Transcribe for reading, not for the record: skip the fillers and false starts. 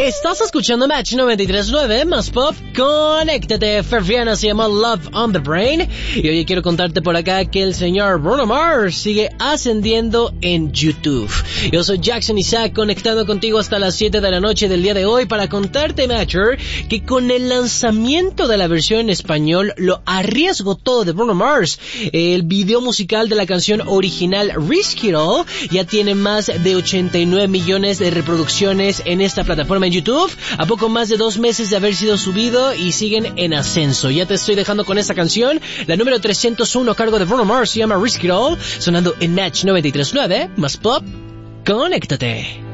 Estás escuchando Match 93.9 más pop. Conéctate. Ferviana se llama Love on the Brain. Y hoy quiero contarte por acá que el señor Bruno Mars sigue ascendiendo en YouTube. Yo soy Jackson Isaac, conectado contigo hasta las 7 de la noche del día de hoy para contarte, Matcher, que con el lanzamiento de la versión en español lo arriesgo todo de Bruno Mars. El video musical de la canción original Risk It All ya tiene más de 89 millones de reproducciones en esta plataforma en YouTube, a poco más de 2 meses de haber sido subido y siguen en ascenso. Ya te estoy dejando con esta canción, la número 301 a cargo de Bruno Mars, se llama Risk It All, sonando en Match 93.9, más pop, conéctate.